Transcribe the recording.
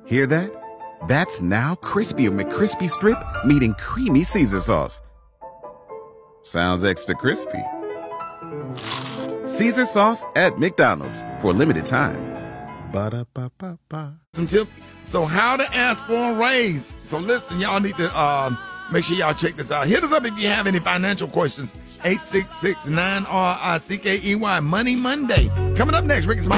Hear that? That's now crispy McCrispy Strip meeting creamy Caesar sauce. Sounds extra crispy. Caesar sauce at McDonald's for a limited time. Ba-da-ba-ba-ba. Some tips. So how to ask for a raise. So listen, y'all need to make sure y'all check this out. Hit us up if you have any financial questions. 866-9RICKEY Money Monday. Coming up next, Ricky Smiley.